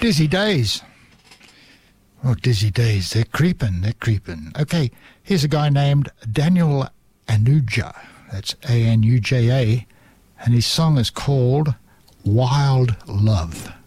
Dizzy Days. Oh, Dizzy Days, they're creeping. Okay, here's a guy named Daniel Anuja. That's Anuja, and his song is called Wild Love.